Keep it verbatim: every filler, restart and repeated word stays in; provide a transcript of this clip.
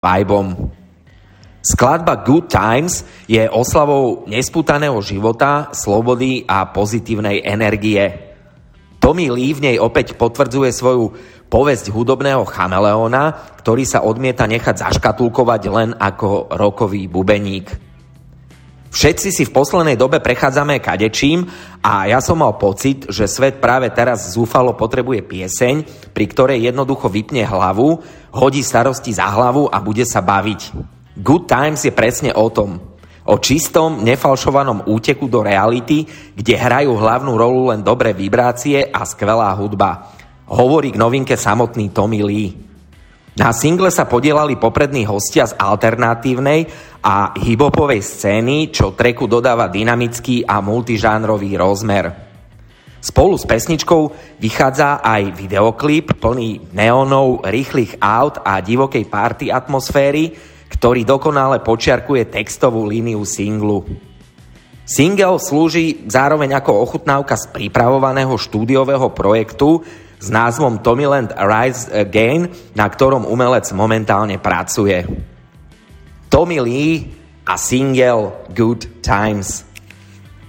vibom. Skladba Good Times je oslavou nespútaného života, slobody a pozitívnej energie. Tommy Lee v nej opäť potvrdzuje svoju povesť hudobného chameleóna, ktorý sa odmieta nechať zaškatulkovať len ako rockový bubeník. Všetci si v poslednej dobe prechádzame kadečím a ja som mal pocit, že svet práve teraz zúfalo potrebuje pieseň, pri ktorej jednoducho vypne hlavu, hodí starosti za hlavu a bude sa baviť. Good Times je presne o tom. O čistom, nefalšovanom úteku do reality, kde hrajú hlavnú rolu len dobré vibrácie a skvelá hudba. Hovorí k novinke samotný Tommy Lee. Na single sa podielali poprední hostia z alternatívnej a hip-hopovej scény, čo tracku dodáva dynamický a multižánrový rozmer. Spolu s pesničkou vychádza aj videoklip plný neónov, rýchlych aut a divokej party atmosféry, ktorý dokonale počiarkuje textovú líniu singlu. Single slúži zároveň ako ochutnávka z pripravovaného štúdiového projektu s názvom Tommyland Rise Again, na ktorom umelec momentálne pracuje. Tommy Lee a single Good Times.